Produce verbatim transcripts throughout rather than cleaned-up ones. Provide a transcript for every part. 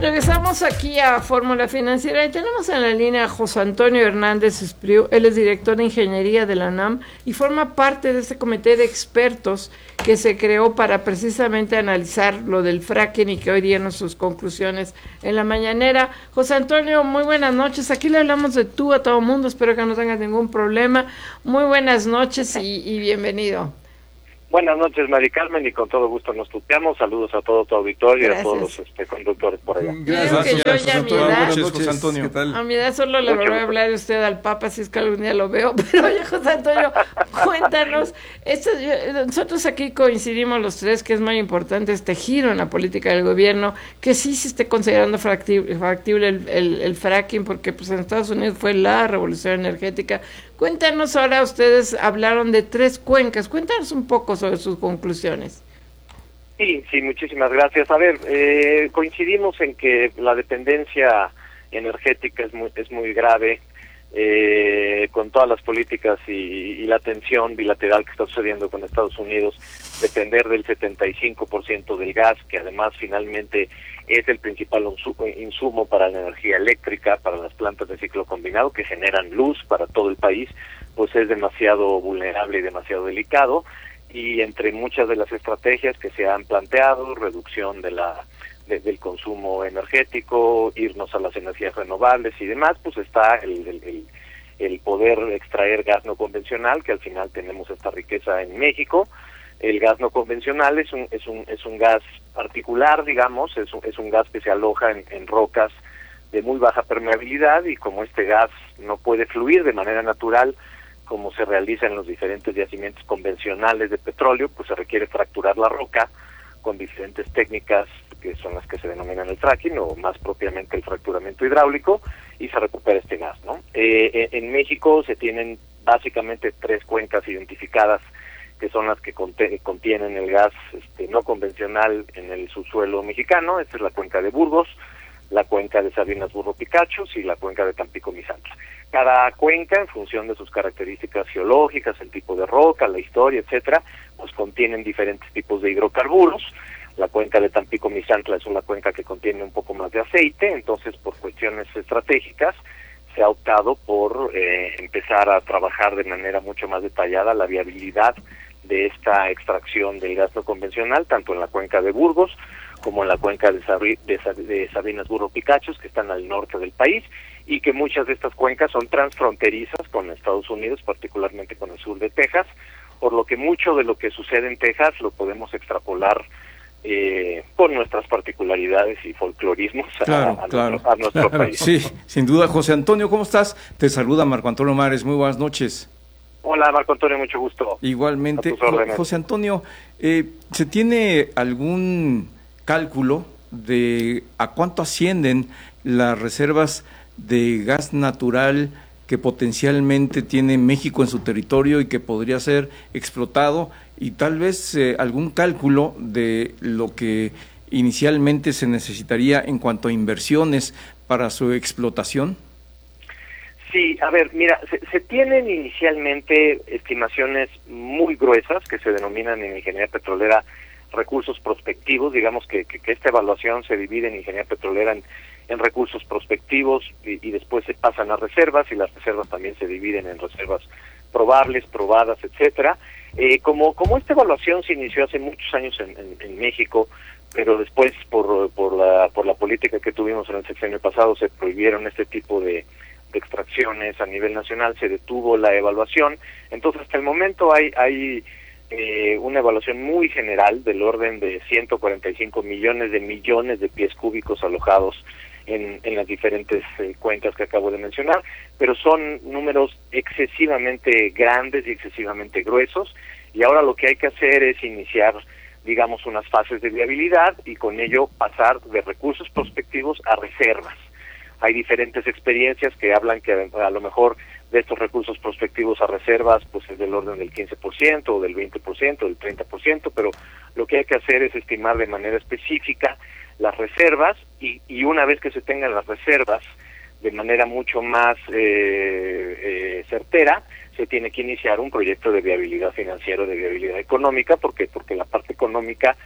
Regresamos aquí a Fórmula Financiera y tenemos en la línea a José Antonio Hernández Espriu. Él es director de Ingeniería de la UNAM y forma parte de este comité de expertos que se creó para precisamente analizar lo del fracking y que hoy dieron sus conclusiones en la mañanera. José Antonio, muy buenas noches. Aquí le hablamos de tú a todo mundo, espero que no tengas ningún problema. Muy buenas noches y, y bienvenido. Buenas noches, Mari Carmen, y con todo gusto nos tuteamos. Saludos a todo tu auditorio y a todos los este, conductores por allá. Gracias, que yo ya a mi edad, Buenas noches, José Antonio. ¿Qué tal? A mi edad solo le voy a hablar de usted al Papa, si es que algún día lo veo. Pero oye, José Antonio, cuéntanos. Esto, yo, nosotros aquí coincidimos los tres que es muy importante este giro en la política del gobierno, que sí se esté considerando factible, factible el, el, el fracking, porque pues en Estados Unidos fue la revolución energética. Cuéntanos ahora, ustedes hablaron de tres cuencas, cuéntanos un poco sobre sus conclusiones. Sí, sí, muchísimas gracias. A ver, eh, coincidimos en que la dependencia energética es muy, es muy grave, eh, con todas las políticas y, y la tensión bilateral que está sucediendo con Estados Unidos, depender del setenta y cinco por ciento del gas, que además finalmente es el principal insumo para la energía eléctrica, para las plantas de ciclo combinado que generan luz para todo el país, pues es demasiado vulnerable y demasiado delicado. Y entre muchas de las estrategias que se han planteado, reducción de la de, del consumo energético, irnos a las energías renovables y demás, pues está el, el, el, el poder extraer gas no convencional, que al final tenemos esta riqueza en México. El gas no convencional es un es un es un gas particular, digamos, es un, es un gas que se aloja en, en rocas de muy baja permeabilidad, y como este gas no puede fluir de manera natural como se realiza en los diferentes yacimientos convencionales de petróleo, pues se requiere fracturar la roca con diferentes técnicas que son las que se denominan el fracking, o más propiamente el fracturamiento hidráulico, y se recupera este gas, ¿no? Eh, en México se tienen básicamente tres cuencas identificadas, que son las que contienen el gas este, no convencional en el subsuelo mexicano. Esta es la cuenca de Burgos, la cuenca de Sabinas Burro Picachos y la cuenca de Tampico Misantla. Cada cuenca, en función de sus características geológicas, el tipo de roca, la historia, etcétera, pues contienen diferentes tipos de hidrocarburos. La cuenca de Tampico Misantla es una cuenca que contiene un poco más de aceite, entonces por cuestiones estratégicas se ha optado por eh, empezar a trabajar de manera mucho más detallada la viabilidad de esta extracción del gas no convencional, tanto en la cuenca de Burgos como en la cuenca de, Sabi, de, de Sabinas Burro Picachos, que están al norte del país, y que muchas de estas cuencas son transfronterizas con Estados Unidos, particularmente con el sur de Texas, por lo que mucho de lo que sucede en Texas lo podemos extrapolar eh, por nuestras particularidades y folclorismos claro, a, a, claro. nuestro, a nuestro país. Sí, sin duda. José Antonio, ¿cómo estás? Te saluda Marco Antonio Mares, muy buenas noches. Hola, Marco Antonio, mucho gusto. Igualmente. José Antonio, eh, ¿se tiene algún cálculo de a cuánto ascienden las reservas de gas natural que potencialmente tiene México en su territorio y que podría ser explotado, y tal vez eh, algún cálculo de lo que inicialmente se necesitaría en cuanto a inversiones para su explotación? Sí, a ver, mira, se, se tienen inicialmente estimaciones muy gruesas que se denominan en ingeniería petrolera recursos prospectivos. Digamos que, que, que esta evaluación se divide en ingeniería petrolera en, en recursos prospectivos y, y después se pasan a reservas, y las reservas también se dividen en reservas probables, probadas, etcétera. Eh, como como esta evaluación se inició hace muchos años en, en, en México, pero después por por la por la política que tuvimos en el sexenio pasado se prohibieron este tipo de, de extracciones a nivel nacional, se detuvo la evaluación. Entonces hasta el momento hay hay Eh, una evaluación muy general del orden de ciento cuarenta y cinco millones de millones de pies cúbicos alojados en, en las diferentes eh, cuencas que acabo de mencionar, pero son números excesivamente grandes y excesivamente gruesos, y ahora lo que hay que hacer es iniciar, digamos, unas fases de viabilidad y con ello pasar de recursos prospectivos a reservas. Hay diferentes experiencias que hablan que a lo mejor de estos recursos prospectivos a reservas pues es del orden del quince por ciento o del veinte por ciento, del treinta por ciento, pero lo que hay que hacer es estimar de manera específica las reservas, y, y una vez que se tengan las reservas de manera mucho más eh, eh, certera, se tiene que iniciar un proyecto de viabilidad financiera, de viabilidad económica, porque porque la parte económica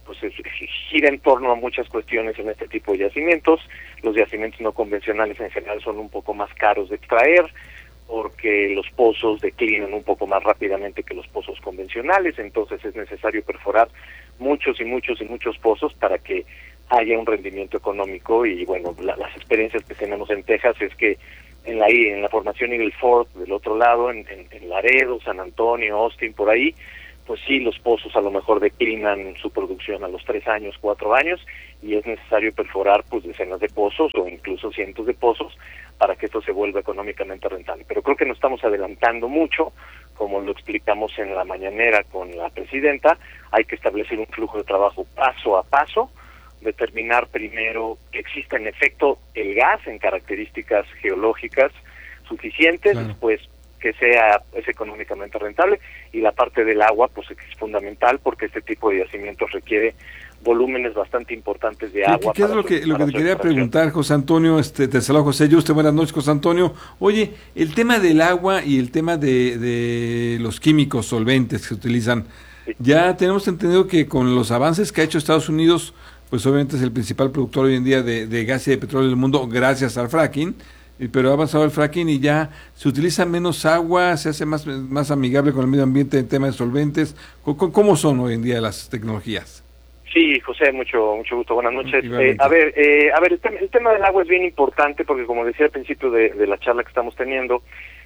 pues es, gira en torno a muchas cuestiones en este tipo de yacimientos. Los yacimientos no convencionales en general son un poco más caros de extraer, porque los pozos declinan un poco más rápidamente que los pozos convencionales, entonces es necesario perforar muchos y muchos y muchos pozos para que haya un rendimiento económico. Y bueno, la, las experiencias que tenemos en Texas es que en la en la formación Eagle Ford, del otro lado, en, en, en Laredo, San Antonio, Austin, por ahí, pues sí, los pozos a lo mejor declinan su producción a los tres años, cuatro años, y es necesario perforar pues decenas de pozos o incluso cientos de pozos para que esto se vuelva económicamente rentable. Pero creo que nos estamos adelantando mucho, como lo explicamos en la mañanera con la presidenta. Hay que establecer un flujo de trabajo paso a paso, determinar primero que exista en efecto el gas en características geológicas suficientes, claro. Después que sea es económicamente rentable, y la parte del agua pues es fundamental, porque este tipo de yacimientos requiere volúmenes bastante importantes de agua. ¿Qué, qué es lo que, lo que te quería preguntar, José Antonio? Este, te saludo, José Yuste, buenas noches, José Antonio. Oye, el tema del agua y el tema de, de los químicos solventes que se utilizan, sí. Ya tenemos entendido que con los avances que ha hecho Estados Unidos, pues obviamente es el principal productor hoy en día de, de gas y de petróleo del mundo gracias al fracking, pero ha avanzado el fracking y ya se utiliza menos agua, se hace más, más amigable con el medio ambiente en temas de solventes. ¿Cómo son hoy en día las tecnologías? Sí, José, mucho mucho gusto, buenas noches. Eh, a ver, eh, a ver, el, tem el tema del agua es bien importante porque, como decía al principio de, de la charla que estamos teniendo,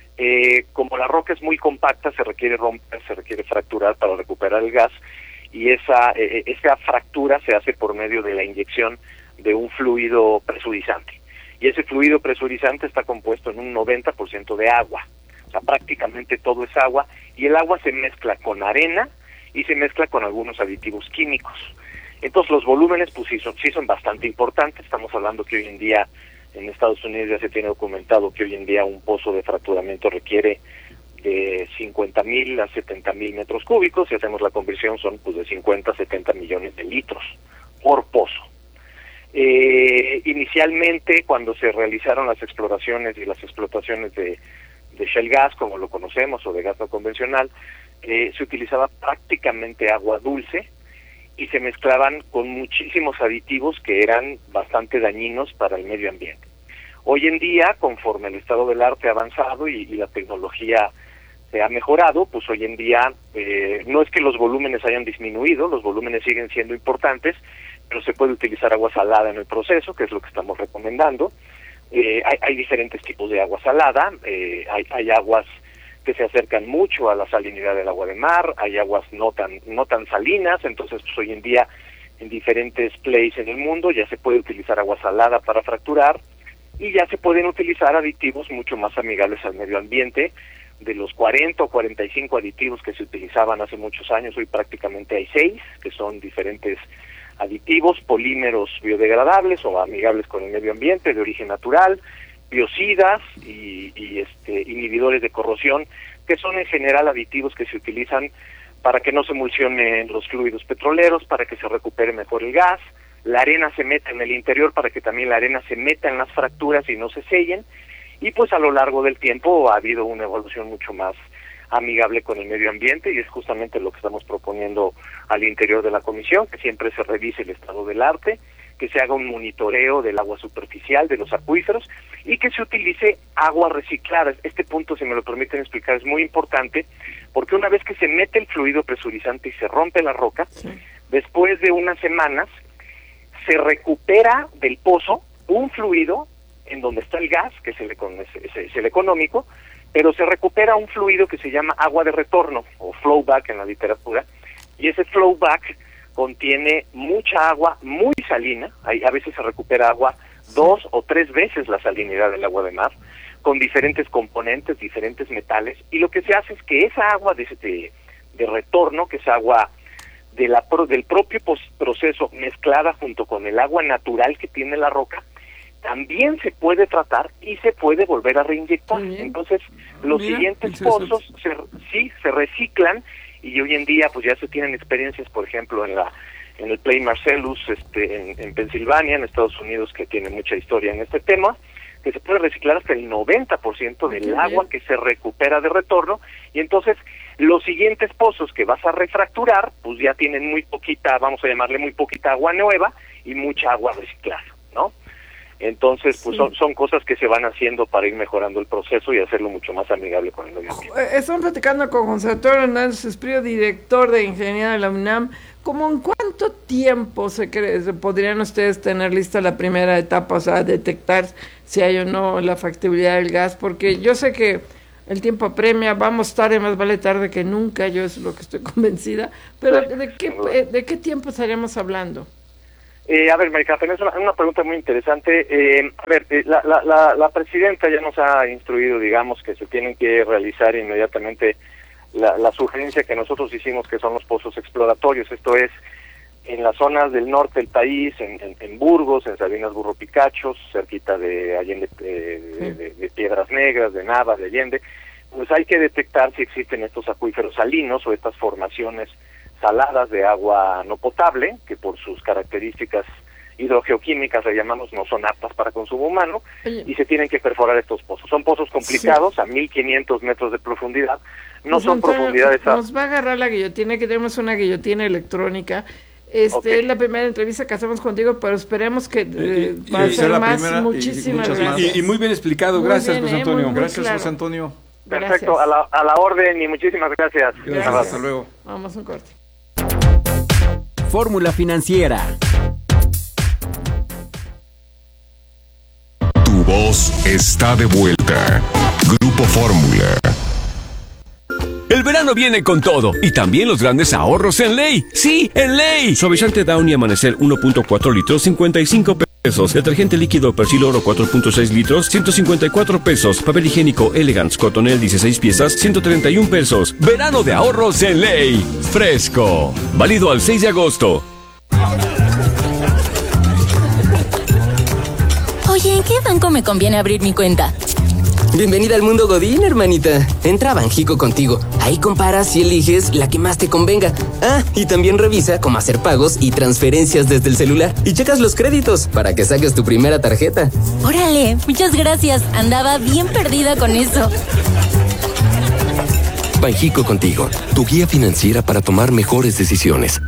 eh, como la roca es muy compacta, se requiere romper, se requiere fracturar para recuperar el gas, y esa eh, esa fractura se hace por medio de la inyección de un fluido presurizante. Y ese fluido presurizante está compuesto en un noventa por ciento de agua, o sea, prácticamente todo es agua, y el agua se mezcla con arena y se mezcla con algunos aditivos químicos. Entonces los volúmenes pues sí son, sí son bastante importantes. Estamos hablando que hoy en día en Estados Unidos ya se tiene documentado que hoy en día un pozo de fracturamiento requiere de cincuenta mil a setenta mil metros cúbicos, si hacemos la conversión son pues de cincuenta a setenta millones de litros por pozo. Eh, inicialmente, cuando se realizaron las exploraciones y las explotaciones de, de shale gas, como lo conocemos, o de gas no convencional, eh, se utilizaba prácticamente agua dulce y se mezclaban con muchísimos aditivos que eran bastante dañinos para el medio ambiente. Hoy en día, conforme el estado del arte ha avanzado y, y la tecnología se ha mejorado, pues hoy en día eh, no es que los volúmenes hayan disminuido, los volúmenes siguen siendo importantes, pero se puede utilizar agua salada en el proceso, que es lo que estamos recomendando. Eh, hay, hay diferentes tipos de agua salada, eh, hay, hay aguas que se acercan mucho a la salinidad del agua de mar, hay aguas no tan no tan salinas, entonces pues hoy en día en diferentes places en el mundo ya se puede utilizar agua salada para fracturar, y ya se pueden utilizar aditivos mucho más amigables al medio ambiente. De los cuarenta o cuarenta y cinco aditivos que se utilizaban hace muchos años, hoy prácticamente hay seis, que son diferentes aditivos, polímeros biodegradables o amigables con el medio ambiente, de origen natural, biocidas y, y este, inhibidores de corrosión, que son en general aditivos que se utilizan para que no se emulsionen los fluidos petroleros, para que se recupere mejor el gas. La arena se meta en el interior para que también la arena se meta en las fracturas y no se sellen, y pues a lo largo del tiempo ha habido una evolución mucho más amigable con el medio ambiente, y es justamente lo que estamos proponiendo al interior de la comisión, que siempre se revise el estado del arte, que se haga un monitoreo del agua superficial, de los acuíferos, y que se utilice agua reciclada. Este punto, si me lo permiten explicar, es muy importante, porque una vez que se mete el fluido presurizante y se rompe la roca, sí. Después de unas semanas, se recupera del pozo un fluido en donde está el gas, que es el, es, es el económico, pero se recupera un fluido que se llama agua de retorno, o flowback en la literatura, y ese flowback contiene mucha agua muy salina. Hay, a veces se recupera agua dos o tres veces la salinidad del agua de mar, con diferentes componentes, diferentes metales, y lo que se hace es que esa agua de, de, de retorno, que es agua de la, del propio proceso mezclada junto con el agua natural que tiene la roca, también se puede tratar y se puede volver a reinyectar. Entonces, los Mira, siguientes pozos se, sí se reciclan, y hoy en día pues ya se tienen experiencias, por ejemplo, en la en el Play Marcellus este en, en Pensilvania, en Estados Unidos, que tiene mucha historia en este tema, que se puede reciclar hasta el noventa por ciento del agua que se recupera de retorno, y entonces Los siguientes pozos que vas a refracturar, pues ya tienen muy poquita, vamos a llamarle muy poquita agua nueva y mucha agua reciclada, ¿no? Entonces, pues sí. son, son cosas que se van haciendo para ir mejorando el proceso y hacerlo mucho más amigable con el medio ambiente. Estamos platicando con José Antonio Hernández Espriu, director de Ingeniería de la UNAM. ¿Cómo en cuánto tiempo se, cree, se podrían ustedes tener lista la primera etapa, o sea, detectar si hay o no la factibilidad del gas? Porque yo sé que el tiempo apremia, vamos tarde, más vale tarde que nunca, yo es lo que estoy convencida, pero sí, ¿de qué, de qué tiempo estaríamos hablando? Eh, a ver, Maricarmen, es una, una pregunta muy interesante. Eh, a ver, eh, la, la, la, la presidenta ya nos ha instruido, digamos, que se tienen que realizar inmediatamente la, la sugerencia que nosotros hicimos, que son los pozos exploratorios. Esto es, en las zonas del norte del país, en, en, en Burgos, en Sabinas Burro Picachos, cerquita de Allende, eh, de, de, de Piedras Negras, de Navas, de Allende, pues hay que detectar si existen estos acuíferos salinos o estas formaciones saladas de agua no potable, que por sus características hidrogeoquímicas, le llamamos, no son aptas para consumo humano, Oye. y se tienen que perforar estos pozos. Son pozos complicados, sí. a mil quinientos metros de profundidad, no pues son Antonio, profundidades... Nos va a agarrar la guillotina, que tenemos una guillotina electrónica. Este okay. Es la primera entrevista que hacemos contigo, pero esperemos que eh, y, va a ser más. Primera, muchísimas y gracias. Y, y muy bien explicado, muy gracias, bien, José Antonio. Eh, muy, muy gracias, claro. José Antonio. Perfecto, gracias. A, la, a la orden y muchísimas gracias. Gracias, gracias. Hasta luego. Vamos a un corte. Fórmula Financiera. Tu voz está de vuelta. Grupo Fórmula. El verano viene con todo y también los grandes ahorros en Ley. ¡Sí, en Ley! Suavizante Downy Amanecer uno punto cuatro litros, cincuenta y cinco pesos. Detergente líquido Persil Oro cuatro punto seis litros, ciento cincuenta y cuatro pesos. Papel higiénico Elegance Cotonel dieciséis piezas, ciento treinta y un pesos. Verano de ahorros en Ley. Fresco. Válido al seis de agosto. Oye, ¿en qué banco me conviene abrir mi cuenta? Bienvenida al mundo Godín, hermanita. Entra a Banjico Contigo. Ahí comparas y eliges la que más te convenga. Ah, y también revisa cómo hacer pagos y transferencias desde el celular. Y checas los créditos para que saques tu primera tarjeta. Órale, muchas gracias. Andaba bien perdida con eso. Banjico Contigo, tu guía financiera para tomar mejores decisiones.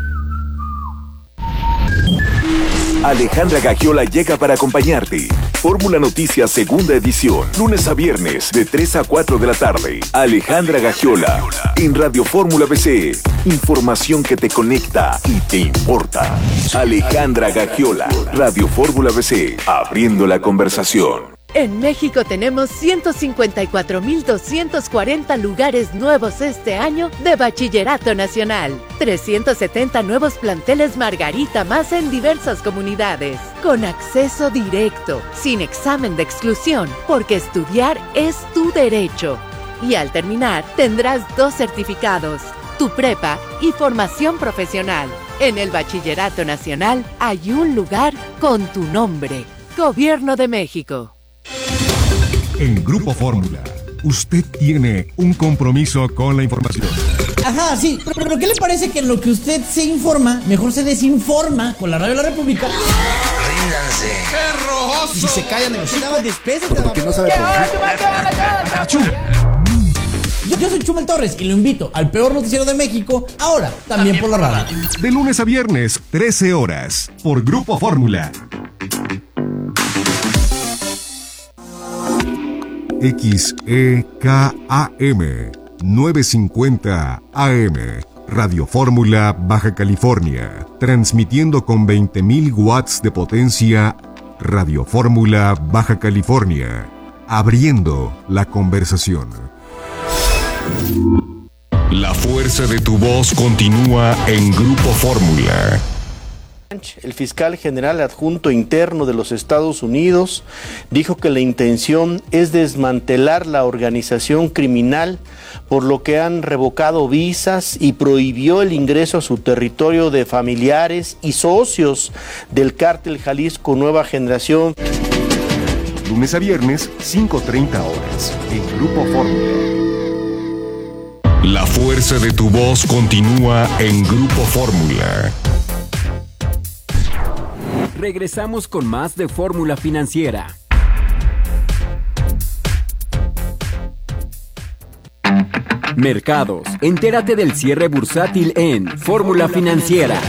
Alejandra Gagiola llega para acompañarte. Fórmula Noticias segunda edición, lunes a viernes de tres a cuatro de la tarde. Alejandra Gagiola en Radio Fórmula B C. Información que te conecta y te importa. Alejandra Gagiola, Radio Fórmula B C, abriendo la conversación. En México tenemos ciento cincuenta y cuatro mil doscientos cuarenta lugares nuevos este año de Bachillerato Nacional. trescientos setenta nuevos planteles Margarita más en diversas comunidades. Con acceso directo, sin examen de exclusión, porque estudiar es tu derecho. Y al terminar, tendrás dos certificados, tu prepa y formación profesional. En el Bachillerato Nacional hay un lugar con tu nombre. Gobierno de México. En Grupo Fórmula, usted tiene un compromiso con la información. Ajá, sí, pero, pero ¿qué le parece que en lo que usted se informa, mejor se desinforma con la Radio de la República? Ríndanse. ¡Qué rojoso! Y si se callan en los chavos, despésate. Porque no sabe Chum. Yo, yo soy Chumel Torres y lo invito al peor noticiero de México, ahora también por la radio. De lunes a viernes, trece horas, por Grupo Fórmula. X E K A M novecientos cincuenta A M, Radio Fórmula Baja California, transmitiendo con veinte mil watts de potencia. Radio Fórmula Baja California, abriendo la conversación. La fuerza de tu voz continúa en Grupo Fórmula. El fiscal general adjunto interno de los Estados Unidos dijo que la intención es desmantelar la organización criminal, por lo que han revocado visas y prohibió el ingreso a su territorio de familiares y socios del cártel Jalisco Nueva Generación. Lunes a viernes, cinco treinta horas, en Grupo Fórmula. La fuerza de tu voz continúa en Grupo Fórmula. Regresamos con más de Fórmula Financiera. mercados. Entérate del cierre bursátil en Fórmula Financiera.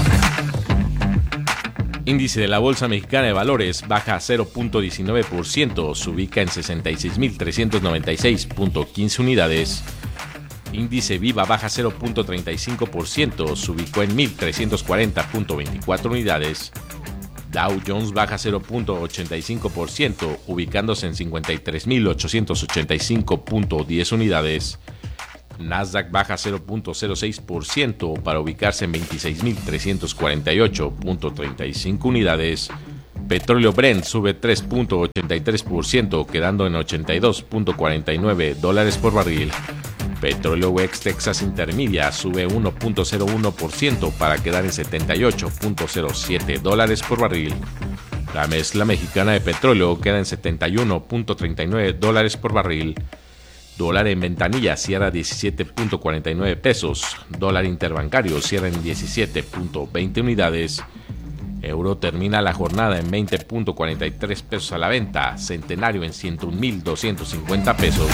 Índice de la Bolsa Mexicana de Valores baja cero punto diecinueve por ciento, se ubica en sesenta y seis mil trescientos noventa y seis punto quince unidades. Índice Viva baja cero punto treinta y cinco por ciento, se ubicó en mil trescientos cuarenta punto veinticuatro unidades. Dow Jones baja cero punto ochenta y cinco por ciento, ubicándose en cincuenta y tres mil ochocientos ochenta y cinco punto diez unidades. Nasdaq baja cero punto cero seis por ciento para ubicarse en veintiséis mil trescientos cuarenta y ocho punto treinta y cinco unidades. Petróleo Brent sube tres punto ochenta y tres por ciento, quedando en ochenta y dos punto cuarenta y nueve dólares por barril. Petróleo West Texas Intermedia sube uno punto cero uno por ciento para quedar en setenta y ocho punto cero siete dólares por barril. La mezcla mexicana de petróleo queda en setenta y uno punto treinta y nueve dólares por barril. Dólar en ventanilla cierra diecisiete punto cuarenta y nueve pesos. Dólar interbancario cierra en diecisiete punto veinte unidades. Euro termina la jornada en veinte punto cuarenta y tres pesos a la venta. Centenario en ciento un mil doscientos cincuenta pesos.